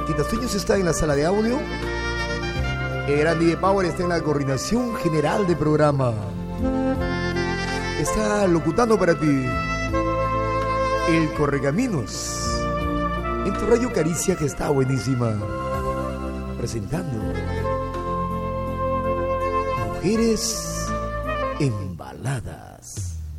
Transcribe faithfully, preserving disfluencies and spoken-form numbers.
Quitasueños está en la sala de audio. El gran D J Power está en la coordinación general del programa. Está locutando para ti el Correcaminos en tu radio Caricia, que está buenísima, presentando Mujeres en Balada.